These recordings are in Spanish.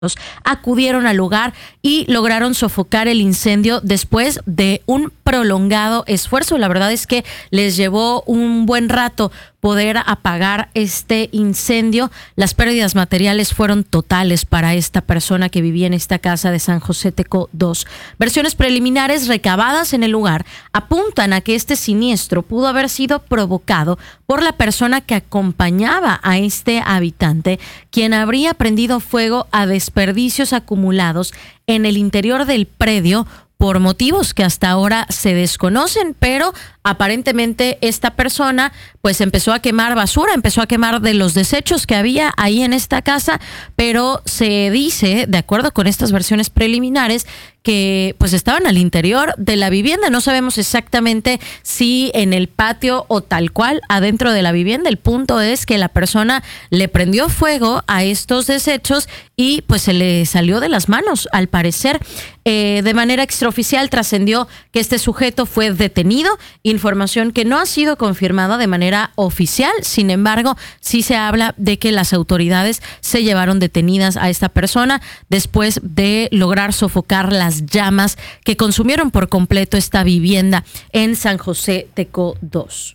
acudieron al lugar y lograron sofocar el incendio después de un prolongado esfuerzo. La verdad es que les llevó un buen rato poder apagar este incendio. Las pérdidas materiales fueron totales para esta persona que vivía en esta casa de San José Teco 2. Versiones preliminares recabadas en el lugar apuntan a que este siniestro pudo haber sido provocado por la persona que acompañaba a este habitante, quien habría prendido fuego a desperdicios acumulados en el interior del predio por motivos que hasta ahora se desconocen, pero aparentemente esta persona pues empezó a quemar basura, empezó a quemar de los desechos que había ahí en esta casa, pero se dice, de acuerdo con estas versiones preliminares, que pues estaban al interior de la vivienda. No sabemos exactamente si en el patio o tal cual adentro de la vivienda. El punto es que la persona le prendió fuego a estos desechos y pues se le salió de las manos, al parecer. De manera extraoficial trascendió que este sujeto fue detenido, información que no ha sido confirmada de manera oficial. Sin embargo, sí se habla de que las autoridades se llevaron detenidas a esta persona después de lograr sofocar las llamas que consumieron por completo esta vivienda en San José Teco 2.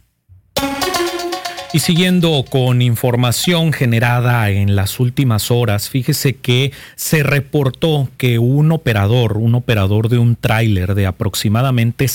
Y siguiendo con información generada en las últimas horas, fíjese que se reportó que un operador de un tráiler de aproximadamente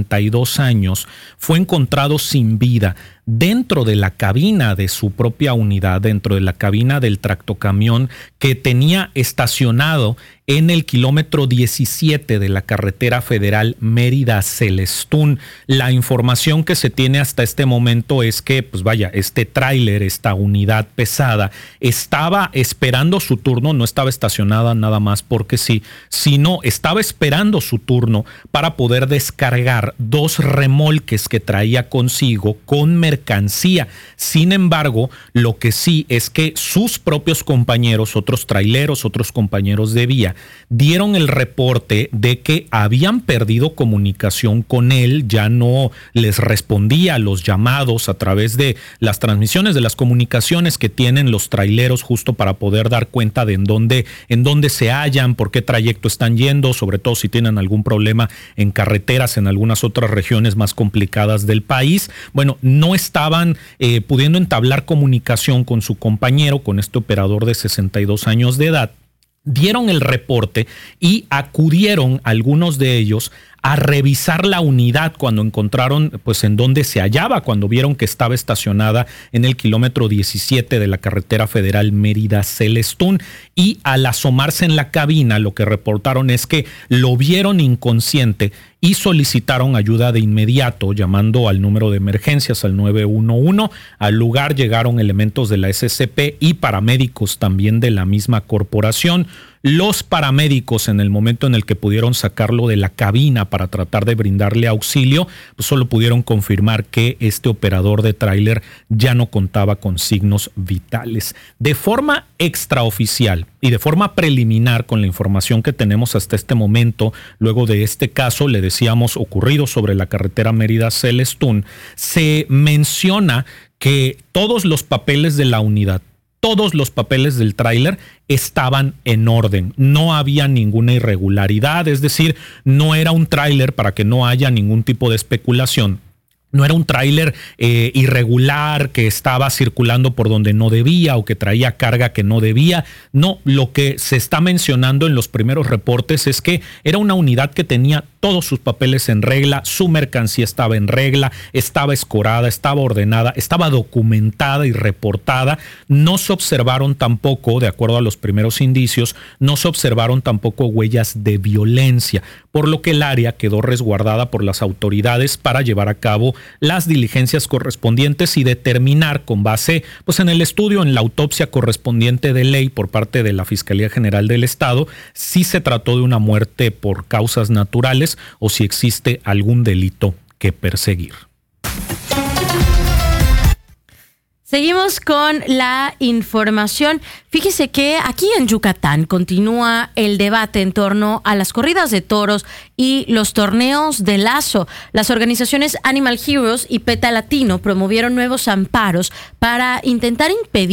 62 años fue encontrado sin vida dentro de la cabina de su propia unidad, dentro de la cabina del tractocamión que tenía estacionado en el kilómetro 17 de la carretera federal Mérida-Celestún. La información que se tiene hasta este momento es que, pues vaya, este tráiler, esta unidad pesada, estaba esperando su turno, no estaba estacionada nada más porque sí, sino estaba esperando su turno para poder descargar 2 remolques que traía consigo con mercancía. Sin embargo, lo que sí es que sus propios compañeros, otros traileros, otros compañeros de vía, dieron el reporte de que habían perdido comunicación con él, ya no les respondía a los llamados a través de las transmisiones de las comunicaciones que tienen los traileros justo para poder dar cuenta de en dónde se hallan, por qué trayecto están yendo, sobre todo si tienen algún problema en carreteras en algunas otras regiones más complicadas del país. Bueno, no estaban pudiendo entablar comunicación con su compañero, con este operador de 62 años de edad. Dieron el reporte y acudieron algunos de ellos a revisar la unidad cuando encontraron pues en dónde se hallaba, cuando vieron que estaba estacionada en el kilómetro 17 de la carretera federal Mérida-Celestún, y al asomarse en la cabina lo que reportaron es que lo vieron inconsciente y solicitaron ayuda de inmediato llamando al número de emergencias, al 911. Al lugar llegaron elementos de la SCP y paramédicos también de la misma corporación. Los paramédicos, en el momento en el que pudieron sacarlo de la cabina para tratar de brindarle auxilio, pues solo pudieron confirmar que este operador de tráiler ya no contaba con signos vitales. De forma extraoficial y de forma preliminar, con la información que tenemos hasta este momento, luego de este caso, le decíamos, ocurrido sobre la carretera Mérida-Celestún, se menciona que todos los papeles de la unidad, todos los papeles del tráiler estaban en orden, no había ninguna irregularidad, es decir, no era un tráiler, para que no haya ningún tipo de especulación, no era un tráiler irregular que estaba circulando por donde no debía o que traía carga que no debía. No, lo que se está mencionando en los primeros reportes es que era una unidad que tenía todos sus papeles en regla, su mercancía estaba en regla, estaba escorada, estaba ordenada, estaba documentada y reportada. No se observaron tampoco, de acuerdo a los primeros indicios, no se observaron tampoco huellas de violencia, por lo que el área quedó resguardada por las autoridades para llevar a cabo las diligencias correspondientes y determinar, con base pues en el estudio, en la autopsia correspondiente de ley por parte de la Fiscalía General del Estado, si se trató de una muerte por causas naturales o si existe algún delito que perseguir. Seguimos con la información. Fíjese que aquí en Yucatán continúa el debate en torno a las corridas de toros y los torneos de lazo. Las organizaciones Animal Heroes y PETA Latino promovieron nuevos amparos para intentar impedir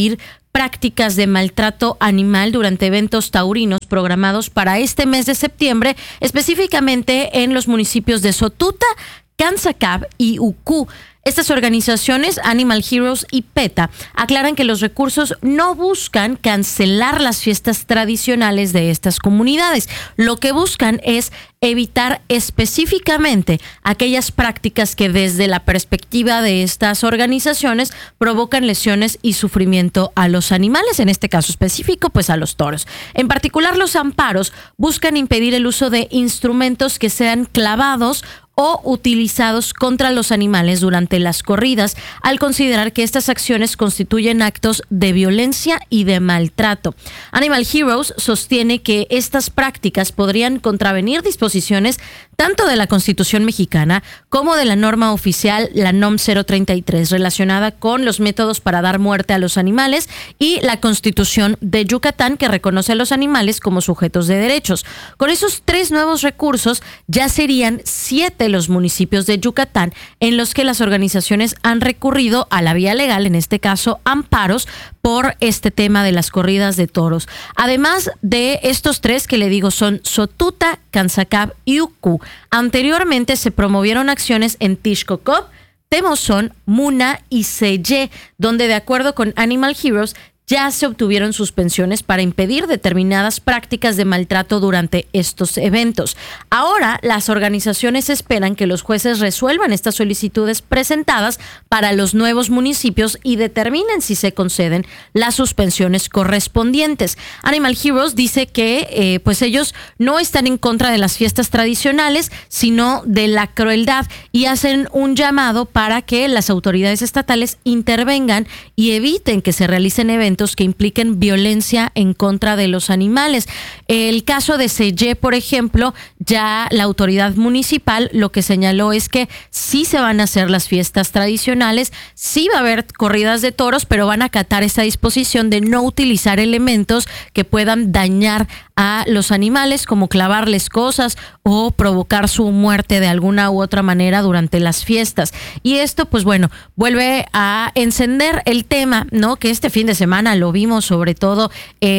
prácticas de maltrato animal durante eventos taurinos programados para este mes de septiembre, específicamente en los municipios de Sotuta, Cansacab y Ucú. Estas organizaciones, Animal Heroes y PETA, aclaran que los recursos no buscan cancelar las fiestas tradicionales de estas comunidades. Lo que buscan es evitar específicamente aquellas prácticas que desde la perspectiva de estas organizaciones provocan lesiones y sufrimiento a los animales, en este caso específico, pues a los toros. En particular, los amparos buscan impedir el uso de instrumentos que sean clavados o utilizados contra los animales durante las corridas, al considerar que estas acciones constituyen actos de violencia y de maltrato. Animal Heroes sostiene que estas prácticas podrían contravenir disposiciones tanto de la Constitución mexicana como de la norma oficial, la NOM 033, relacionada con los métodos para dar muerte a los animales, y la Constitución de Yucatán, que reconoce a los animales como sujetos de derechos. Con esos 3 nuevos recursos, ya serían 7 los municipios de Yucatán en los que las organizaciones han recurrido a la vía legal, en este caso amparos, por este tema de las corridas de toros. Además de estos 3 que le digo son Sotuta, Cansacab y Ucú. Anteriormente se promovieron acciones en Tixcocop, Temozón, Muna y Sellé, donde de acuerdo con Animal Heroes ya se obtuvieron suspensiones para impedir determinadas prácticas de maltrato durante estos eventos. Ahora, las organizaciones esperan que los jueces resuelvan estas solicitudes presentadas para los nuevos municipios y determinen si se conceden las suspensiones correspondientes. Animal Heroes dice que pues ellos no están en contra de las fiestas tradicionales, sino de la crueldad, y hacen un llamado para que las autoridades estatales intervengan y eviten que se realicen eventos que impliquen violencia en contra de los animales. El caso de Sellé, por ejemplo, ya la autoridad municipal lo que señaló es que sí se van a hacer las fiestas tradicionales, sí va a haber corridas de toros, pero van a acatar esa disposición de no utilizar elementos que puedan dañar a los animales, como clavarles cosas o provocar su muerte de alguna u otra manera durante las fiestas. Y esto, pues bueno, vuelve a encender el tema, ¿no? Que este fin de semana lo vimos sobre todo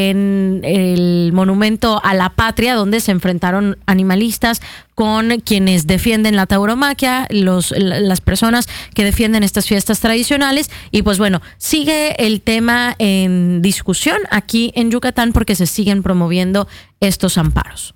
en el Monumento a la Patria, donde se enfrentaron animalistas con quienes defienden la tauromaquia, las personas que defienden estas fiestas tradicionales. Y pues bueno, sigue el tema en discusión aquí en Yucatán porque se siguen promoviendo estos amparos.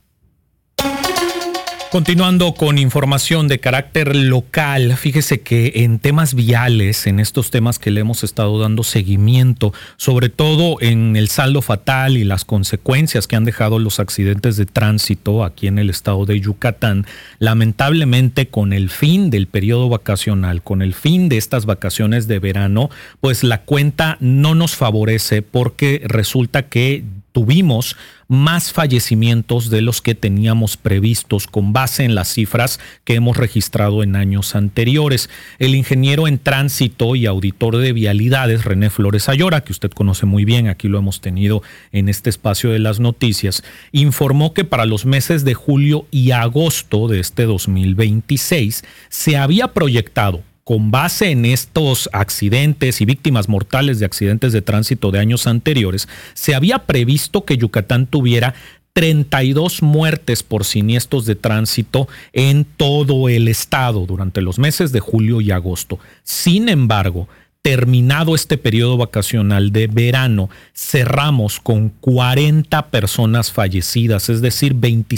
Continuando con información de carácter local, fíjese que en temas viales, en estos temas que le hemos estado dando seguimiento, sobre todo en el saldo fatal y las consecuencias que han dejado los accidentes de tránsito aquí en el estado de Yucatán, lamentablemente con el fin del periodo vacacional, con el fin de estas vacaciones de verano, pues la cuenta no nos favorece porque resulta que tuvimos más fallecimientos de los que teníamos previstos con base en las cifras que hemos registrado en años anteriores. El ingeniero en tránsito y auditor de vialidades, René Flores Ayora, que usted conoce muy bien, aquí lo hemos tenido en este espacio de las noticias, informó que para los meses de julio y agosto de este 2026 se había proyectado, con base en estos accidentes y víctimas mortales de accidentes de tránsito de años anteriores, se había previsto que Yucatán tuviera 32 muertes por siniestros de tránsito en todo el estado durante los meses de julio y agosto. Sin embargo, terminado este periodo vacacional de verano, cerramos con 40 personas fallecidas, es decir,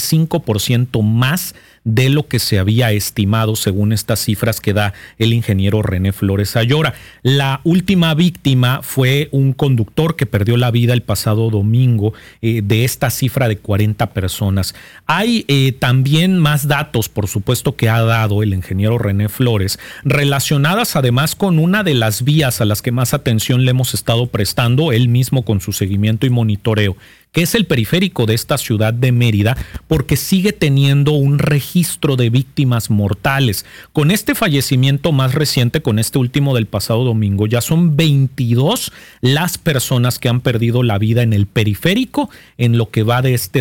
25% más de lo que se había estimado según estas cifras que da el ingeniero René Flores Ayora. La última víctima fue un conductor que perdió la vida el pasado domingo de esta cifra de 40 personas. Hay también más datos, por supuesto, que ha dado el ingeniero René Flores, relacionadas además con una de las vías a las que más atención le hemos estado prestando, él mismo con su seguimiento y monitoreo, que es el periférico de esta ciudad de Mérida, porque sigue teniendo un registro de víctimas mortales. Con este fallecimiento más reciente, con este último del pasado domingo, ya son 22 las personas que han perdido la vida en el periférico en lo que va de este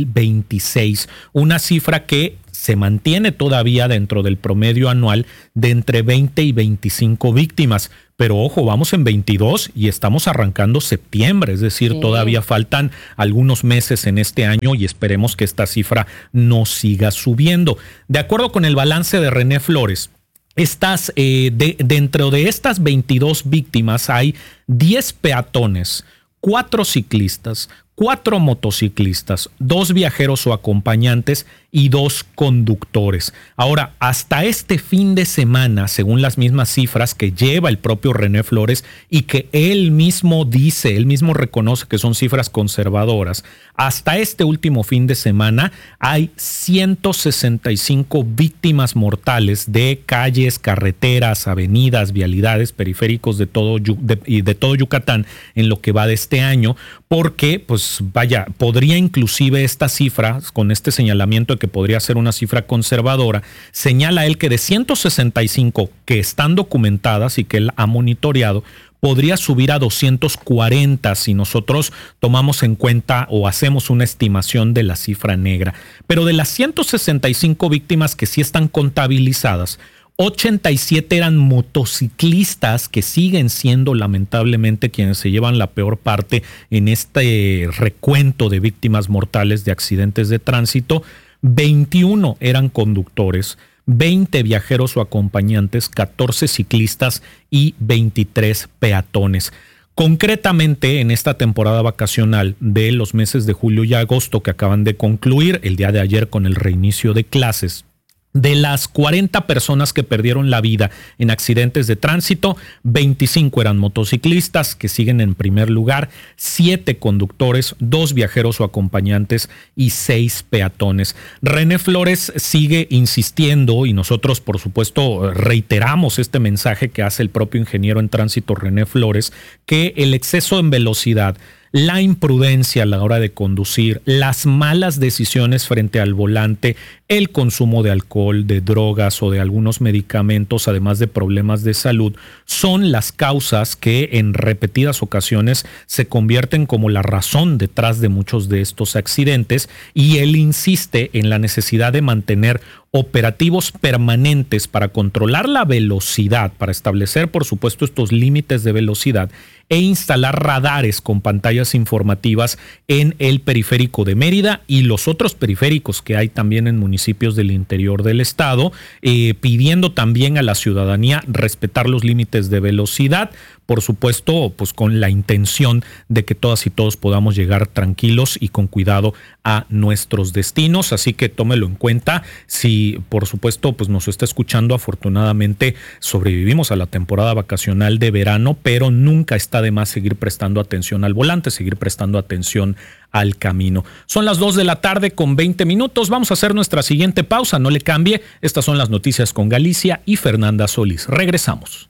2026. Una cifra que se mantiene todavía dentro del promedio anual de entre 20 y 25 víctimas. pero ojo, vamos en 22 y estamos arrancando septiembre, es decir, todavía faltan algunos meses en este año y esperemos que esta cifra no siga subiendo. De acuerdo con el balance de René Flores, dentro de estas 22 víctimas hay 10 peatones, 4 ciclistas, 4 motociclistas, 2 viajeros o acompañantes y 2 conductores. Ahora, hasta este fin de semana, según las mismas cifras que lleva el propio René Flores y que él mismo dice, él mismo reconoce que son cifras conservadoras, hasta este último fin de semana hay 165 víctimas mortales de calles, carreteras, avenidas, vialidades, periféricos de todo Yucatán en lo que va de este año, porque, pues vaya, podría inclusive esta cifra, con este señalamiento de que podría ser una cifra conservadora, señala él que de 165 que están documentadas y que él ha monitoreado, podría subir a 240 si nosotros tomamos en cuenta o hacemos una estimación de la cifra negra. Pero de las 165 víctimas que sí están contabilizadas, 87 eran motociclistas que siguen siendo lamentablemente quienes se llevan la peor parte en este recuento de víctimas mortales de accidentes de tránsito. 21 eran conductores, 20 viajeros o acompañantes, 14 ciclistas y 23 peatones. Concretamente, en esta temporada vacacional de los meses de julio y agosto que acaban de concluir el día de ayer con el reinicio de clases, de las 40 personas que perdieron la vida en accidentes de tránsito, 25 eran motociclistas, que siguen en primer lugar, 7 conductores, 2 viajeros o acompañantes y 6 peatones. René Flores sigue insistiendo y nosotros, por supuesto, reiteramos este mensaje que hace el propio ingeniero en tránsito René Flores, que el exceso en velocidad, la imprudencia a la hora de conducir, las malas decisiones frente al volante, el consumo de alcohol, de drogas o de algunos medicamentos, además de problemas de salud, son las causas que en repetidas ocasiones se convierten como la razón detrás de muchos de estos accidentes, y él insiste en la necesidad de mantener operativos permanentes para controlar la velocidad, para establecer, por supuesto, estos límites de velocidad e instalar radares con pantallas informativas en el periférico de Mérida y los otros periféricos que hay también en municipios del interior del estado, pidiendo también a la ciudadanía respetar los límites de velocidad, por supuesto, pues con la intención de que todas y todos podamos llegar tranquilos y con cuidado a nuestros destinos. Así que tómelo en cuenta. Si, por supuesto, pues nos está escuchando, afortunadamente sobrevivimos a la temporada vacacional de verano, pero nunca está de más seguir prestando atención al volante, seguir prestando atención al camino. Son las 2 de la tarde con 20 minutos. Vamos a hacer nuestra siguiente pausa. No le cambie. Estas son las noticias con Galicia y Fernanda Solís. Regresamos.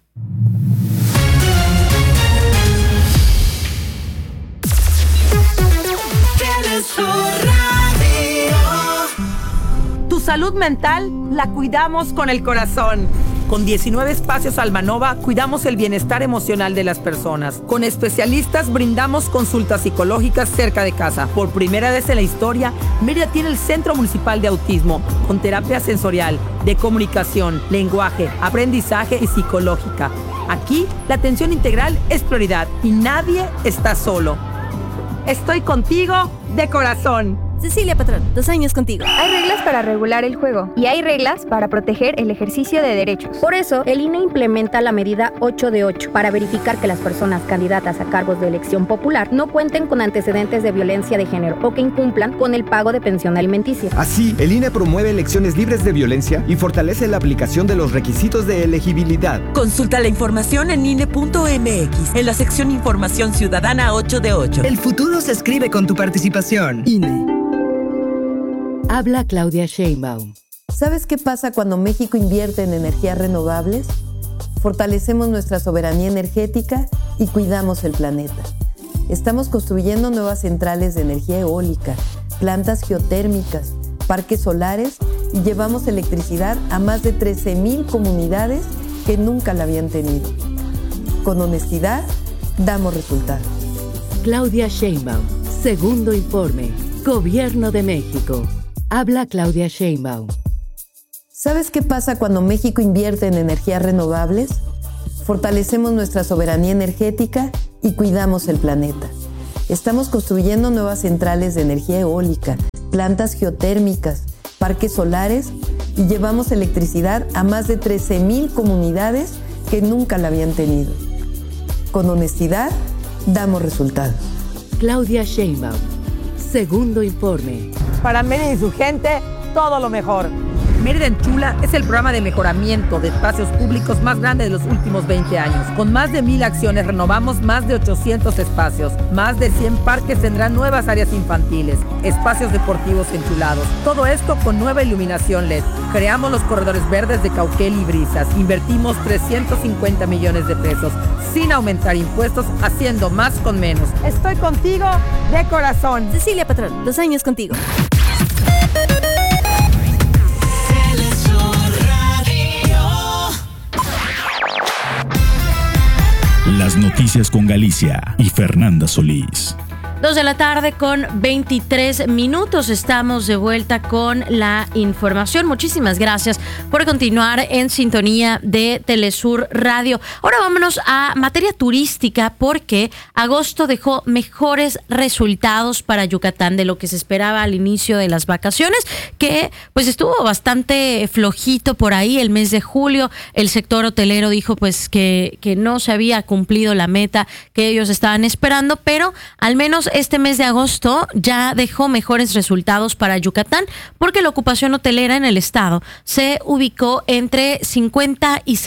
Tu salud mental la cuidamos con el corazón. Con 19 espacios Almanova cuidamos el bienestar emocional de las personas. Con especialistas brindamos consultas psicológicas cerca de casa. Por primera vez en la historia, Mérida tiene el Centro Municipal de Autismo, con terapia sensorial, de comunicación, lenguaje, aprendizaje y psicológica. Aquí, la atención integral es prioridad y nadie está solo. Estoy contigo de corazón. Cecilia Patrón, 2 años contigo. Hay reglas para regular el juego y hay reglas para proteger el ejercicio de derechos. Por eso, el INE implementa la medida 8 de 8 para verificar que las personas candidatas a cargos de elección popular no cuenten con antecedentes de violencia de género o que incumplan con el pago de pensión alimenticia. Así, el INE promueve elecciones libres de violencia y fortalece la aplicación de los requisitos de elegibilidad. Consulta la información en INE.mx, en la sección Información Ciudadana 8 de 8. El futuro se escribe con tu participación. INE. Habla Claudia Sheinbaum. ¿Sabes qué pasa cuando México invierte en energías renovables? Fortalecemos nuestra soberanía energética y cuidamos el planeta. Estamos construyendo nuevas centrales de energía eólica, plantas geotérmicas, parques solares y llevamos electricidad a más de 13,000 comunidades que nunca la habían tenido. Con honestidad, damos resultados. Claudia Sheinbaum. Segundo informe. Gobierno de México. Habla Claudia Sheinbaum. ¿Sabes qué pasa cuando México invierte en energías renovables? Fortalecemos nuestra soberanía energética y cuidamos el planeta. Estamos construyendo nuevas centrales de energía eólica, plantas geotérmicas, parques solares y llevamos electricidad a más de 13,000 comunidades que nunca la habían tenido. Con honestidad, damos resultados. Claudia Sheinbaum, segundo informe. Para Mérida y su gente, todo lo mejor. Mérida en Chula es el programa de mejoramiento de espacios públicos más grande de los últimos 20 años. Con más de 1,000 acciones renovamos más de 800 espacios. Más de 100 parques tendrán nuevas áreas infantiles, espacios deportivos enchulados. Todo esto con nueva iluminación LED. Creamos los corredores verdes de Cauquel y Brisas. Invertimos 350 millones de pesos sin aumentar impuestos, haciendo más con menos. Estoy contigo de corazón. Cecilia Patrón, 2 años contigo. Las noticias con Galicia y Fernanda Solís. 2 de la tarde con 23 minutos. Estamos de vuelta con la información. Muchísimas gracias por continuar en sintonía de Telesur Radio. Ahora vámonos a materia turística porque agosto dejó mejores resultados para Yucatán de lo que se esperaba al inicio de las vacaciones, que pues estuvo bastante flojito por ahí el mes de julio. El sector hotelero dijo pues que no se había cumplido la meta que ellos estaban esperando, pero al menos este mes de agosto ya dejó mejores resultados para Yucatán porque la ocupación hotelera en el estado se ubicó entre 50 y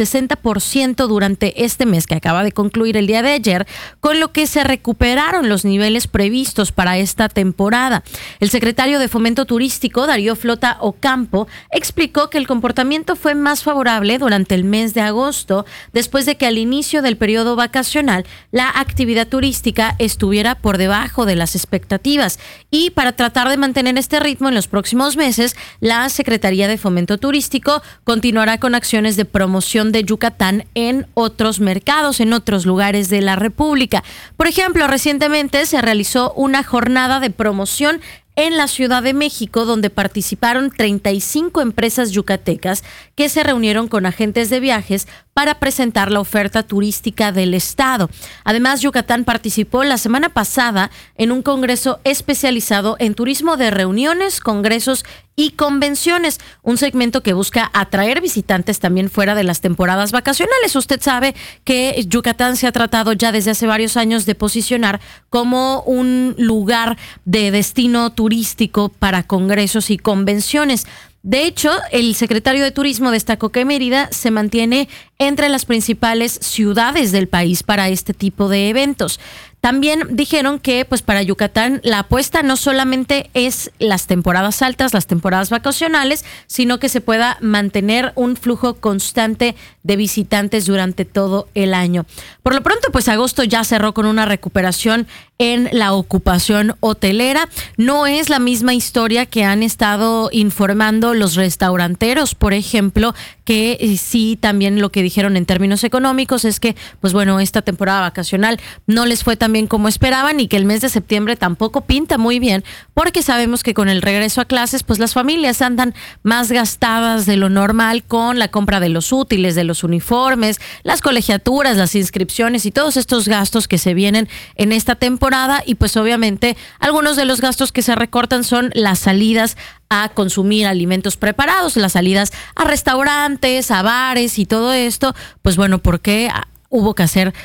60% durante este mes que acaba de concluir el día de ayer, con lo que se recuperaron los niveles previstos para esta temporada. El secretario de Fomento Turístico, Darío Flota Ocampo, explicó que el comportamiento fue más favorable durante el mes de agosto, después de que al inicio del periodo vacacional la actividad turística estuviera por debajo de las expectativas, y para tratar de mantener este ritmo en los próximos meses, la Secretaría de Fomento Turístico continuará con acciones de promoción de Yucatán en otros mercados, en otros lugares de la República. Por ejemplo, recientemente se realizó una jornada de promoción en la Ciudad de México, donde participaron 35 empresas yucatecas que se reunieron con agentes de viajes para presentar la oferta turística del estado. Además, Yucatán participó la semana pasada en un congreso especializado en turismo de reuniones, congresos y convenciones, un segmento que busca atraer visitantes también fuera de las temporadas vacacionales. Usted sabe que Yucatán se ha tratado ya desde hace varios años de posicionar como un lugar de destino turístico para congresos y convenciones. De hecho, el secretario de Turismo destacó que Mérida se mantiene entre las principales ciudades del país para este tipo de eventos. También dijeron que pues para Yucatán la apuesta no solamente es las temporadas altas, las temporadas vacacionales, sino que se pueda mantener un flujo constante de visitantes durante todo el año. Por lo pronto, pues agosto ya cerró con una recuperación en la ocupación hotelera. No es la misma historia que han estado informando los restauranteros, por ejemplo, que sí también lo que dijeron en términos económicos es que, pues bueno, esta temporada vacacional no les fue tan bien como esperaban y que el mes de septiembre tampoco pinta muy bien, porque sabemos que con el regreso a clases, pues las familias andan más gastadas de lo normal con la compra de los útiles, de los uniformes, las colegiaturas, las inscripciones y todos estos gastos que se vienen en esta temporada, y pues obviamente algunos de los gastos que se recortan son las salidas a consumir alimentos preparados, las salidas a restaurantes, a bares y todo esto, pues bueno, porque hubo que hacer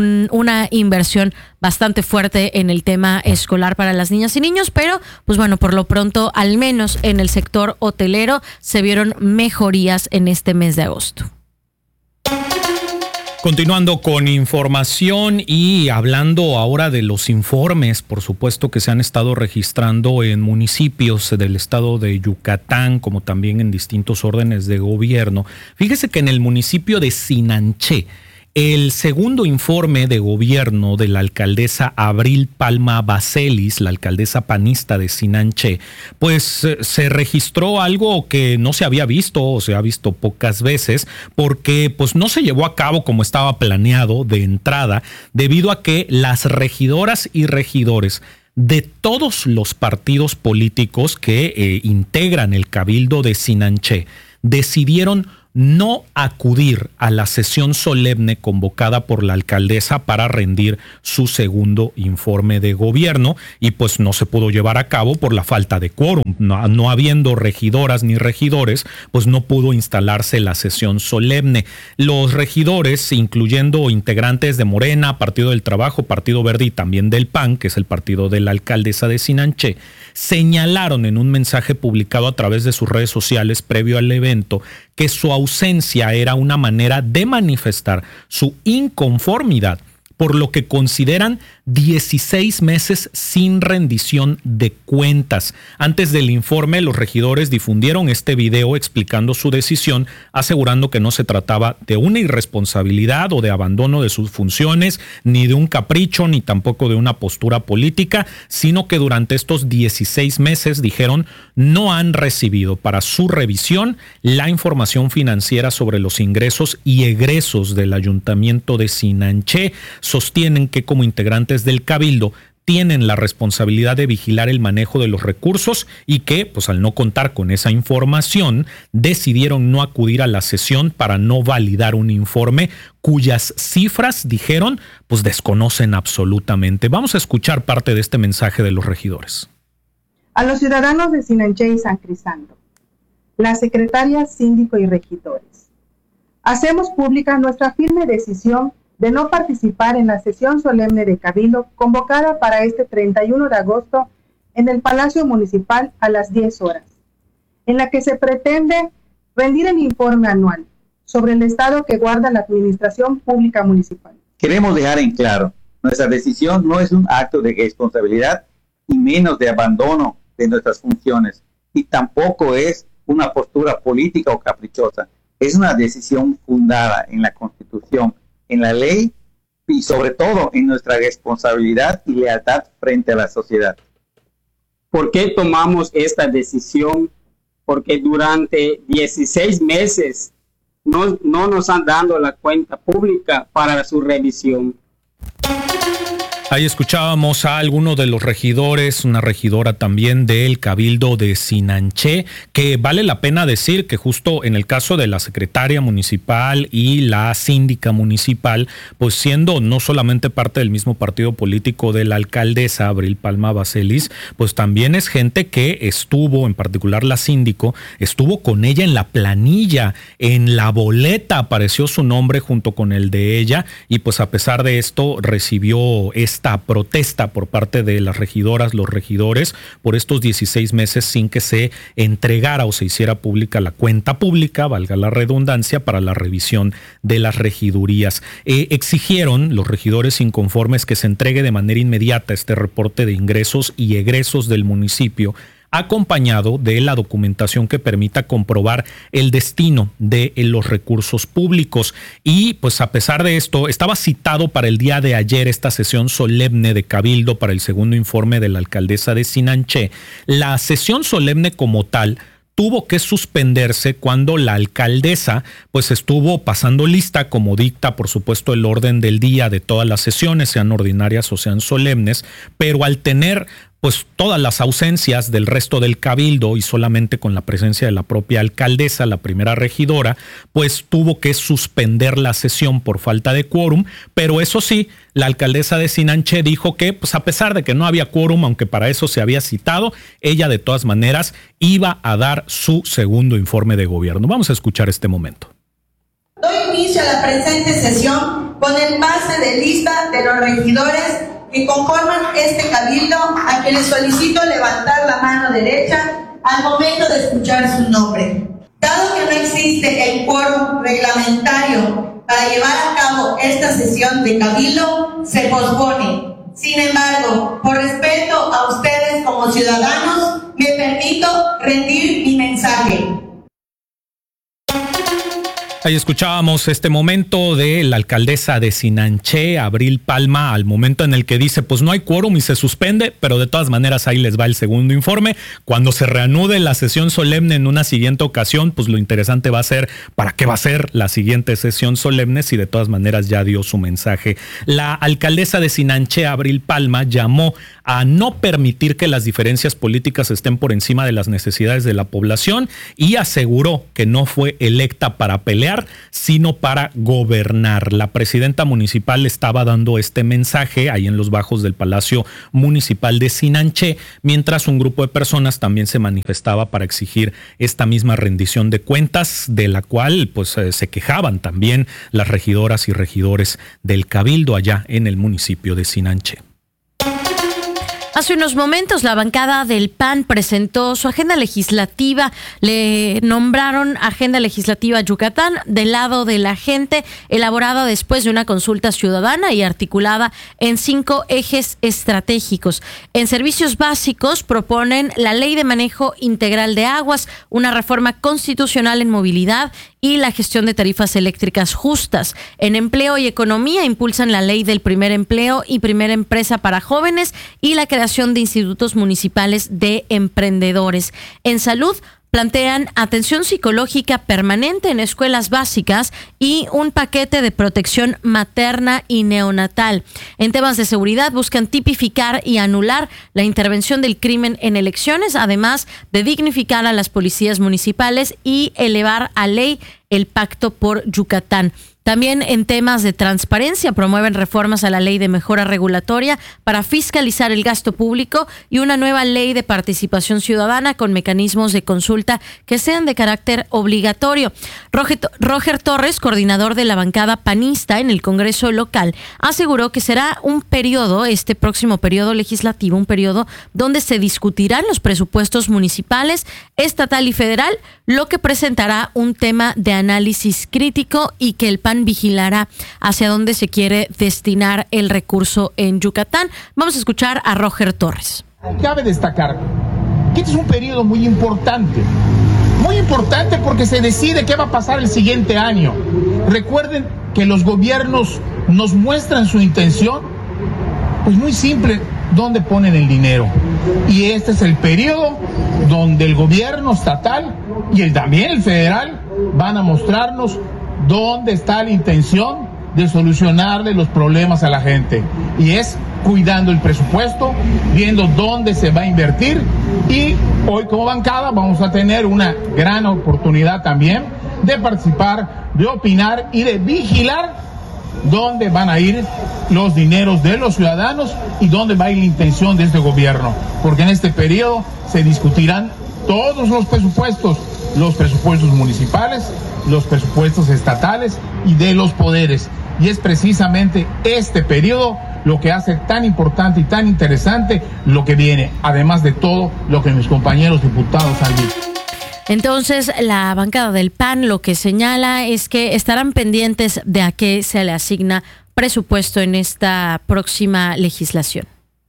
una inversión bastante fuerte en el tema escolar para las niñas y niños, pero pues bueno, por lo pronto, al menos en el sector hotelero, se vieron mejorías en este mes de agosto. Continuando con información y hablando ahora de los informes, por supuesto, que se han estado registrando en municipios del estado de Yucatán, como también en distintos órdenes de gobierno. Fíjese que en el municipio de Sinanché, el segundo informe de gobierno de la alcaldesa Abril Palma Baselis, la alcaldesa panista de Sinanché, pues se registró algo que no se había visto o se ha visto pocas veces, porque pues no se llevó a cabo como estaba planeado de entrada, debido a que las regidoras y regidores de todos los partidos políticos que integran el Cabildo de Sinanché decidieron no acudir a la sesión solemne convocada por la alcaldesa para rendir su segundo informe de gobierno, y pues no se pudo llevar a cabo por la falta de quórum. No habiendo regidoras ni regidores, pues no pudo instalarse la sesión solemne. Los regidores, incluyendo integrantes de Morena, Partido del Trabajo, Partido Verde y también del PAN, que es el partido de la alcaldesa de Sinanché, señalaron en un mensaje publicado a través de sus redes sociales previo al evento que su ausencia era una manera de manifestar su inconformidad por lo que consideran 16 meses sin rendición de cuentas. Antes del informe, los regidores difundieron este video explicando su decisión, asegurando que no se trataba de una irresponsabilidad o de abandono de sus funciones, ni de un capricho, ni tampoco de una postura política, sino que durante estos 16 meses, dijeron, no han recibido para su revisión la información financiera sobre los ingresos y egresos del Ayuntamiento de Sinanché. Sostienen que como integrantes del Cabildo tienen la responsabilidad de vigilar el manejo de los recursos y que, pues al no contar con esa información, decidieron no acudir a la sesión para no validar un informe cuyas cifras, dijeron, pues desconocen absolutamente. Vamos a escuchar parte de este mensaje de los regidores. A los ciudadanos de Sinanché y San Crisanto, la secretaria, síndico y regidores, hacemos pública nuestra firme decisión de no participar en la sesión solemne de Cabildo convocada para este 31 de agosto en el Palacio Municipal a las 10 horas, en la que se pretende rendir el informe anual sobre el estado que guarda la Administración Pública Municipal. Queremos dejar en claro, nuestra decisión no es un acto de responsabilidad y menos de abandono de nuestras funciones, y tampoco es una postura política o caprichosa. Es una decisión fundada en la Constitución, en la ley y sobre todo en nuestra responsabilidad y lealtad frente a la sociedad. ¿Por qué tomamos esta decisión? Porque durante 16 meses no nos han dado la cuenta pública para su revisión. Ahí escuchábamos a alguno de los regidores, una regidora también del Cabildo de Sinanché, que vale la pena decir que justo en el caso de la secretaria municipal y la síndica municipal, pues siendo no solamente parte del mismo partido político de la alcaldesa Abril Palma Baselis, pues también es gente que estuvo, en particular la síndico, estuvo con ella en la planilla, en la boleta apareció su nombre junto con el de ella, y pues a pesar de esto recibió esta protesta por parte de las regidoras, los regidores, por estos 16 meses sin que se entregara o se hiciera pública la cuenta pública, valga la redundancia, para la revisión de las regidurías. Exigieron los regidores inconformes que se entregue de manera inmediata este reporte de ingresos y egresos del municipio, acompañado de la documentación que permita comprobar el destino de los recursos públicos. Y pues a pesar de esto, estaba citado para el día de ayer esta sesión solemne de Cabildo para el segundo informe de la alcaldesa de Sinanché. La sesión solemne como tal tuvo que suspenderse cuando la alcaldesa pues estuvo pasando lista, como dicta por supuesto el orden del día de todas las sesiones, sean ordinarias o sean solemnes, pero al tener pues todas las ausencias del resto del cabildo y solamente con la presencia de la propia alcaldesa, la primera regidora, pues tuvo que suspender la sesión por falta de quórum, pero eso sí, la alcaldesa de Sinanché dijo que pues a pesar de que no había quórum, aunque para eso se había citado, ella de todas maneras iba a dar su segundo informe de gobierno. Vamos a escuchar este momento. Doy inicio a la presente sesión con el pase de lista de los regidores que conforman este cabildo, a quienes solicito levantar la mano derecha al momento de escuchar su nombre. Dado que no existe el quórum reglamentario para llevar a cabo esta sesión de cabildo, se pospone. Sin embargo, por respeto a ustedes como ciudadanos, me permito rendir mi mensaje. Ahí escuchábamos este momento de la alcaldesa de Sinanché, Abril Palma, al momento en el que dice, pues no hay quórum y se suspende, pero de todas maneras ahí les va el segundo informe. Cuando se reanude la sesión solemne en una siguiente ocasión, pues lo interesante va a ser para qué va a ser la siguiente sesión solemne, si de todas maneras ya dio su mensaje. La alcaldesa de Sinanché, Abril Palma, llamó a no permitir que las diferencias políticas estén por encima de las necesidades de la población y aseguró que no fue electa para pelear, sino para gobernar. La presidenta municipal estaba dando este mensaje ahí en los bajos del Palacio Municipal de Sinanché, mientras un grupo de personas también se manifestaba para exigir esta misma rendición de cuentas, de la cual pues se quejaban también las regidoras y regidores del Cabildo allá en el municipio de Sinanché. Hace unos momentos la bancada del PAN presentó su agenda legislativa. Le nombraron Agenda Legislativa Yucatán del lado de la gente, elaborada después de una consulta ciudadana y articulada en 5 ejes estratégicos. En servicios básicos proponen la Ley de Manejo Integral de Aguas, una reforma constitucional en movilidad y la gestión de tarifas eléctricas justas. En empleo y economía impulsan la Ley del Primer Empleo y Primera Empresa para jóvenes y la creación de institutos municipales de emprendedores. En salud, plantean atención psicológica permanente en escuelas básicas y un paquete de protección materna y neonatal. En temas de seguridad, buscan tipificar y anular la intervención del crimen en elecciones, además de dignificar a las policías municipales y elevar a ley el Pacto por Yucatán. También en temas de transparencia promueven reformas a la ley de mejora regulatoria para fiscalizar el gasto público y una nueva ley de participación ciudadana con mecanismos de consulta que sean de carácter obligatorio. Roger Torres, coordinador de la bancada panista en el Congreso local, aseguró que será un periodo, este próximo periodo legislativo, un periodo donde se discutirán los presupuestos municipales, estatal y federal, lo que presentará un tema de análisis crítico y que el PAN vigilará hacia dónde se quiere destinar el recurso en Yucatán. Vamos a escuchar a Roger Torres. Cabe destacar que este es un periodo muy importante porque se decide qué va a pasar el siguiente año. Recuerden que los gobiernos nos muestran su intención, pues muy simple, dónde ponen el dinero. Y este es el periodo donde el gobierno estatal y también el federal van a mostrarnos dónde está la intención de solucionarle los problemas a la gente. Y es cuidando el presupuesto, viendo dónde se va a invertir. Y hoy como bancada vamos a tener una gran oportunidad también de participar, de opinar y de vigilar dónde van a ir los dineros de los ciudadanos y dónde va a ir la intención de este gobierno. Porque en este periodo se discutirán todos los presupuestos municipales, los presupuestos estatales y de los poderes. Y es precisamente este periodo lo que hace tan importante y tan interesante lo que viene, además de todo lo que mis compañeros diputados han dicho. Entonces, la bancada del PAN lo que señala es que estarán pendientes de a qué se le asigna presupuesto en esta próxima legislación.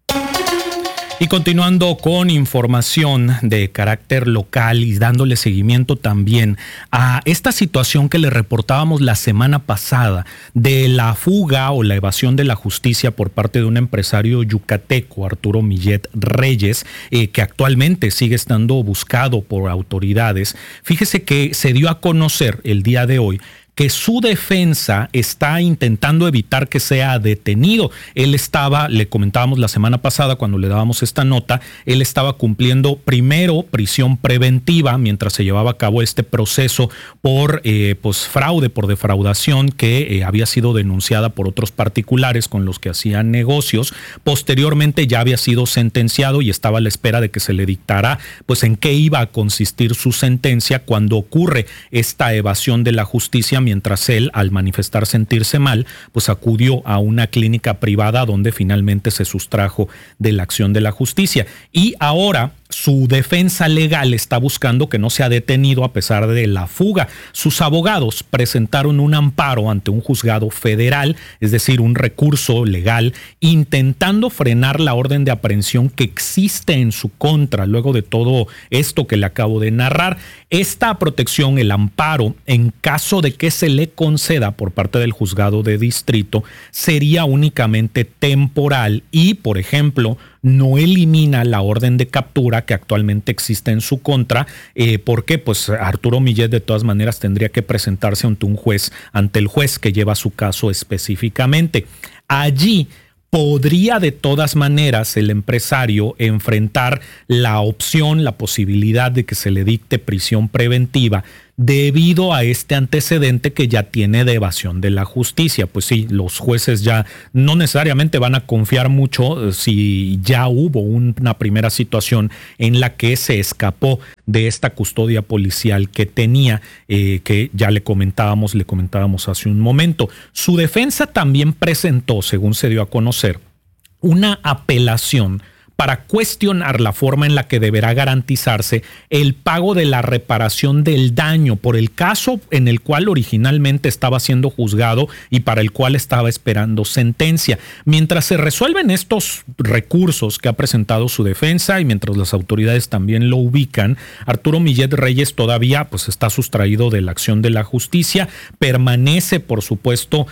Y continuando con información de carácter local y dándole seguimiento también a esta situación que le reportábamos la semana pasada de la fuga o la evasión de la justicia por parte de un empresario yucateco, Arturo Millet Reyes, que actualmente sigue estando buscado por autoridades. Fíjese que se dio a conocer el día de hoy que su defensa está intentando evitar que sea detenido. Él estaba, le comentábamos la semana pasada cuando le dábamos esta nota, él estaba cumpliendo primero prisión preventiva mientras se llevaba a cabo este proceso por fraude, por defraudación que había sido denunciada por otros particulares con los que hacían negocios. Posteriormente ya había sido sentenciado y estaba a la espera de que se le dictara pues en qué iba a consistir su sentencia cuando ocurre esta evasión de la justicia, mientras él, al manifestar sentirse mal, pues acudió a una clínica privada donde finalmente se sustrajo de la acción de la justicia. Y ahora Su defensa legal está buscando que no sea detenido a pesar de la fuga. Sus abogados presentaron un amparo ante un juzgado federal, es decir, un recurso legal, intentando frenar la orden de aprehensión que existe en su contra. Luego de todo esto que le acabo de narrar, esta protección, el amparo, en caso de que se le conceda por parte del juzgado de distrito, sería únicamente temporal y, por ejemplo, no elimina la orden de captura que actualmente existe en su contra, porque pues Arturo Millet de todas maneras tendría que presentarse ante un juez, ante el juez que lleva su caso específicamente. Allí podría de todas maneras el empresario enfrentar la opción, la posibilidad de que se le dicte prisión preventiva debido a este antecedente que ya tiene de evasión de la justicia. Pues sí, los jueces ya no necesariamente van a confiar mucho si ya hubo una primera situación en la que se escapó de esta custodia policial que tenía, que ya le comentábamos hace un momento. Su defensa también presentó, según se dio a conocer, una apelación para cuestionar la forma en la que deberá garantizarse el pago de la reparación del daño por el caso en el cual originalmente estaba siendo juzgado y para el cual estaba esperando sentencia. Mientras se resuelven estos recursos que ha presentado su defensa y mientras las autoridades también lo ubican, Arturo Millet Reyes todavía pues está sustraído de la acción de la justicia. Permanece, por supuesto,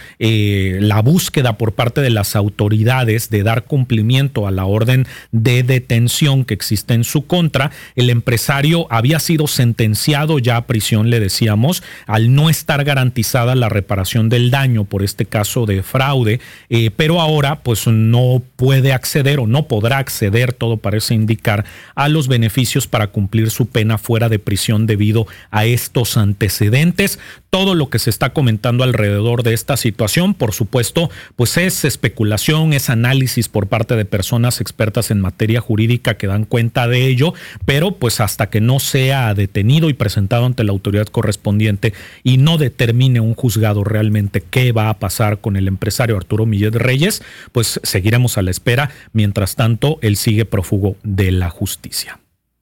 la búsqueda por parte de las autoridades de dar cumplimiento a la orden de detención que existe en su contra. El empresario había sido sentenciado ya a prisión, le decíamos, al no estar garantizada la reparación del daño por este caso de fraude, pero ahora pues no puede acceder o no podrá acceder, todo parece indicar, a los beneficios para cumplir su pena fuera de prisión debido a estos antecedentes. Todo lo que se está comentando alrededor de esta situación, por supuesto, pues es especulación, es análisis por parte de personas expertas en materia jurídica que dan cuenta de ello, pero pues hasta que no sea detenido y presentado ante la autoridad correspondiente y no determine un juzgado realmente qué va a pasar con el empresario Arturo Millet Reyes, pues seguiremos a la espera. Mientras tanto, él sigue prófugo de la justicia.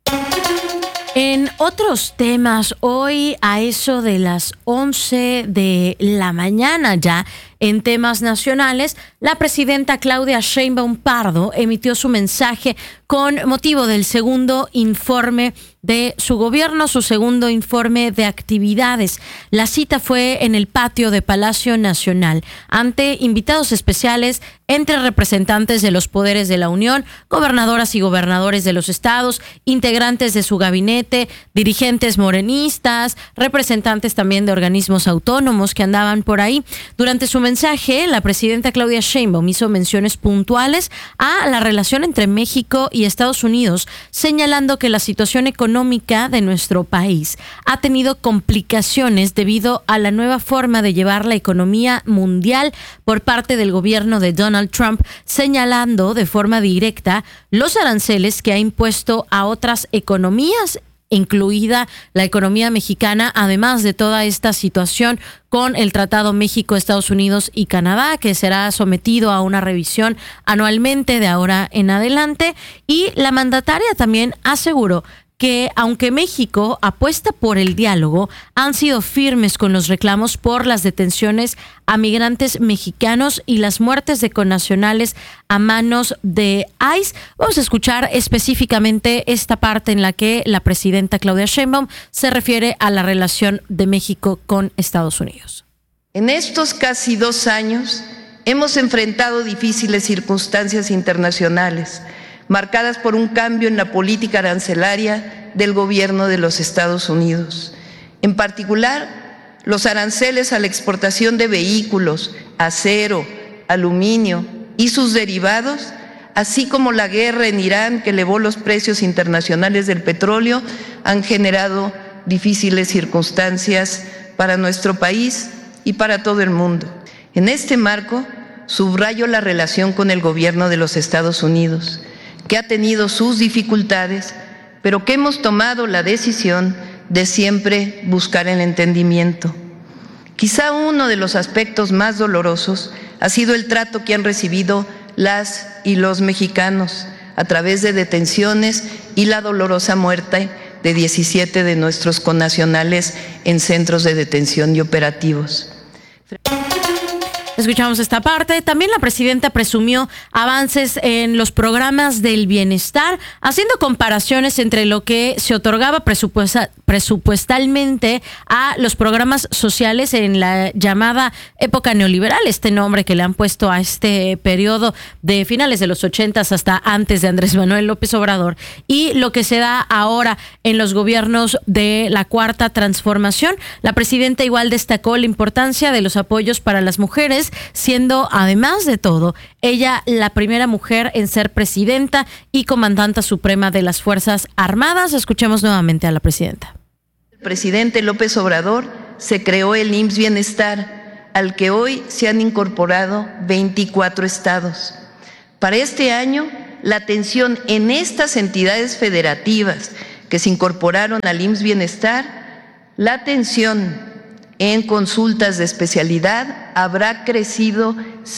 En otros temas, hoy a eso de las 11 de la mañana ya, en temas nacionales, la presidenta Claudia Sheinbaum Pardo emitió su mensaje con motivo del segundo informe de su gobierno, su segundo informe de actividades. La cita fue en el patio de Palacio Nacional, ante invitados especiales entre representantes de los poderes de la Unión, gobernadoras y gobernadores de los estados, integrantes de su gabinete, dirigentes morenistas, representantes también de organismos autónomos que andaban por ahí. Durante su mensaje, la presidenta Claudia Sheinbaum hizo menciones puntuales a la relación entre México y Estados Unidos, señalando que la situación económica de nuestro país ha tenido complicaciones debido a la nueva forma de llevar la economía mundial por parte del gobierno de Donald Trump, señalando de forma directa los aranceles que ha impuesto a otras economías, incluida la economía mexicana, además de toda esta situación con el Tratado México, Estados Unidos y Canadá, que será sometido a una revisión anualmente de ahora en adelante. Y la mandataria también aseguró que aunque México apuesta por el diálogo, han sido firmes con los reclamos por las detenciones a migrantes mexicanos y las muertes de connacionales a manos de ICE. Vamos a escuchar específicamente esta parte en la que la presidenta Claudia Sheinbaum se refiere a la relación de México con Estados Unidos. En estos casi 2 años hemos enfrentado difíciles circunstancias internacionales, marcadas por un cambio en la política arancelaria del gobierno de los Estados Unidos. En particular, los aranceles a la exportación de vehículos, acero, aluminio y sus derivados, así como la guerra en Irán que elevó los precios internacionales del petróleo, han generado difíciles circunstancias para nuestro país y para todo el mundo. En este marco, subrayo la relación con el gobierno de los Estados Unidos, que ha tenido sus dificultades, pero que hemos tomado la decisión de siempre buscar el entendimiento. Quizá uno de los aspectos más dolorosos ha sido el trato que han recibido las y los mexicanos a través de detenciones y la dolorosa muerte de 17 de nuestros connacionales en centros de detención y operativos. Escuchamos esta parte. También la presidenta presumió avances en los programas del bienestar, haciendo comparaciones entre lo que se otorgaba presupuestalmente a los programas sociales en la llamada época neoliberal, este nombre que le han puesto a este periodo de finales de los 80s hasta antes de Andrés Manuel López Obrador, y lo que se da ahora en los gobiernos de la Cuarta Transformación. La presidenta igual destacó la importancia de los apoyos para las mujeres, siendo, además de todo, ella la primera mujer en ser presidenta y comandante suprema de las Fuerzas Armadas. Escuchemos nuevamente a la presidenta. El presidente López Obrador se creó el IMSS Bienestar, al que hoy se han incorporado 24 estados. Para este año, la atención en estas entidades federativas que se incorporaron al IMSS Bienestar, la atención en consultas de especialidad habrá crecido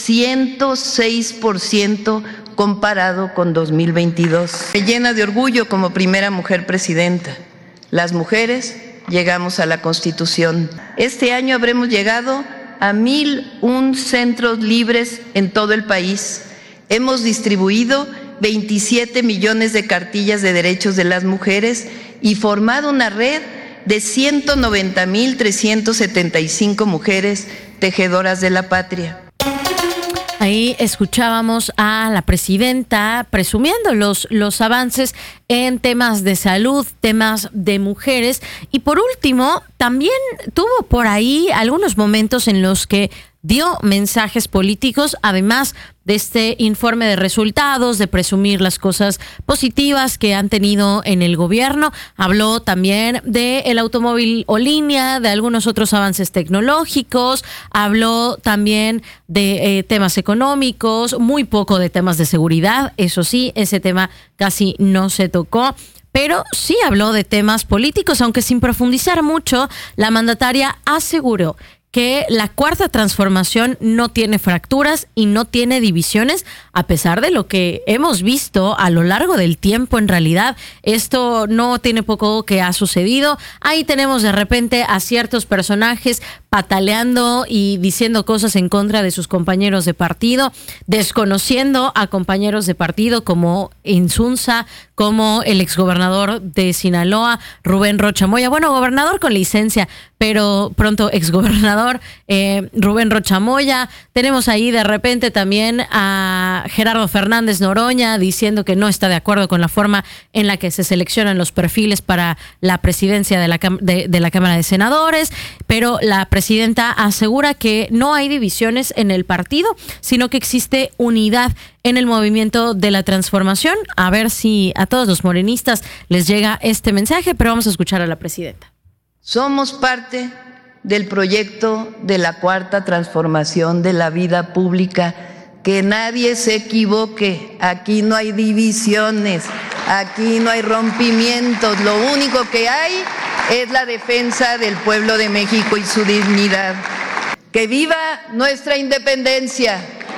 106% comparado con 2022. Me llena de orgullo como primera mujer presidenta. Las mujeres llegamos a la Constitución. Este año habremos llegado a 1,001 centros libres en todo el país. Hemos distribuido 27 millones de cartillas de derechos de las mujeres y formado una red de 190,375 mujeres tejedoras de la patria. Ahí escuchábamos a la presidenta presumiendo los avances en temas de salud, temas de mujeres. Y por último, también tuvo por ahí algunos momentos en los que dio mensajes políticos, además de este informe de resultados, de presumir las cosas positivas que han tenido en el gobierno. Habló también del automóvil o línea, de algunos otros avances tecnológicos, habló también de temas económicos, muy poco de temas de seguridad, eso sí, ese tema casi no se tocó. Pero sí habló de temas políticos, aunque sin profundizar mucho. La mandataria aseguró que la Cuarta Transformación no tiene fracturas y no tiene divisiones, a pesar de lo que hemos visto a lo largo del tiempo. En realidad, esto no tiene poco que ha sucedido. Ahí tenemos de repente a ciertos personajes pataleando y diciendo cosas en contra de sus compañeros de partido, desconociendo a compañeros de partido como Insunza, como el exgobernador de Sinaloa, Rubén Rocha Moya. Bueno, gobernador con licencia, pero pronto exgobernador, Rubén Rocha Moya. Tenemos ahí de repente también a Gerardo Fernández Noroña diciendo que no está de acuerdo con la forma en la que se seleccionan los perfiles para la presidencia de la Cámara de Senadores, pero la presidenta asegura que no hay divisiones en el partido, sino que existe unidad en el movimiento de la transformación. A ver si a todos los morenistas les llega este mensaje, pero vamos a escuchar a la presidenta. Somos parte del proyecto de la Cuarta Transformación de la vida pública. Que nadie se equivoque, aquí no hay divisiones, aquí no hay rompimientos, lo único que hay es la defensa del pueblo de México y su dignidad. ¡Que viva nuestra independencia!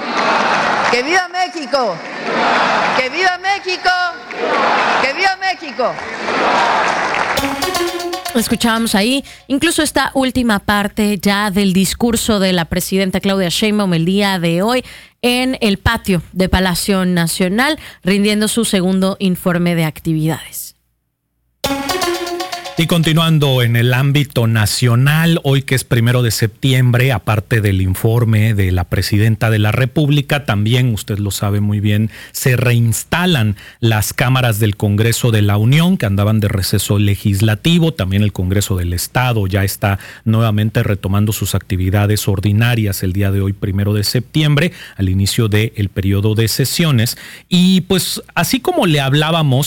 ¡Que viva México! ¡Que viva México! ¡Que viva México! Escuchábamos ahí incluso esta última parte ya del discurso de la presidenta Claudia Sheinbaum el día de hoy en el patio de Palacio Nacional, rindiendo su segundo informe de actividades. Y continuando en el ámbito nacional, hoy que es 1 de septiembre, aparte del informe de la presidenta de la República, también, usted lo sabe muy bien, se reinstalan las cámaras del Congreso de la Unión, que andaban de receso legislativo. También el Congreso del Estado ya está nuevamente retomando sus actividades ordinarias el día de hoy, 1 de septiembre, al inicio del periodo de sesiones. Y pues así como le hablábamos